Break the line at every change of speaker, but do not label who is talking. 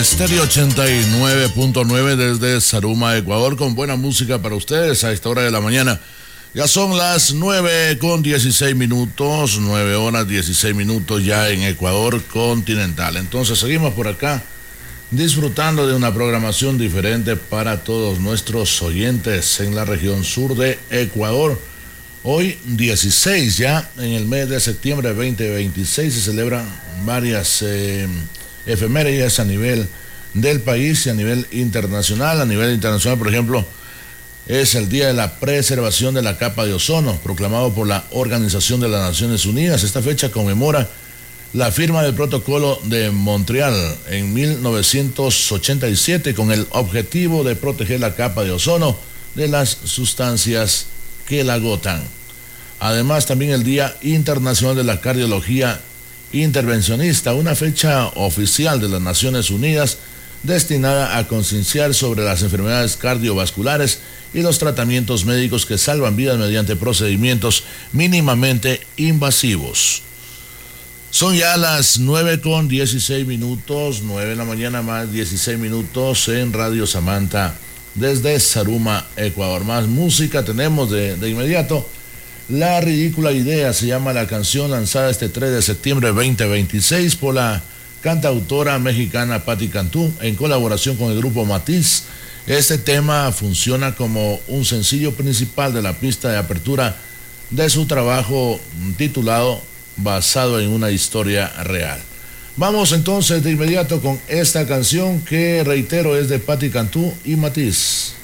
Estéreo 89.9 desde Zaruma, Ecuador, con buena música para ustedes a esta hora de la mañana. Ya son las 9:16, 9 horas 16 minutos ya en Ecuador continental. Entonces seguimos por acá disfrutando de una programación diferente para todos nuestros oyentes en la región sur de Ecuador. Hoy 16 ya, en el mes de septiembre 2026, se celebran varias efemérides a nivel del país y a nivel internacional. A nivel internacional, por ejemplo, es el Día de la Preservación de la Capa de Ozono, proclamado por la Organización de las Naciones Unidas. Esta fecha conmemora la firma del Protocolo de Montreal en 1987 con el objetivo de proteger la capa de ozono de las sustancias que la agotan. Además, también el Día Internacional de la Cardiología Intervencionista, una fecha oficial de las Naciones Unidas destinada a concienciar sobre las enfermedades cardiovasculares y los tratamientos médicos que salvan vidas mediante procedimientos mínimamente invasivos. Son ya las 9:16, 9 de la mañana más 16 minutos en Radio Samantha desde Zaruma, Ecuador. Más música tenemos de inmediato. La ridícula idea se llama la canción, lanzada este 3 de septiembre de 2026 por la cantautora mexicana Patti Cantú en colaboración con el grupo Matiz. Este tema funciona como un sencillo principal de la pista de apertura de su trabajo titulado Basado en una historia real. Vamos entonces de inmediato con esta canción que, reitero, es de Patti Cantú y Matiz.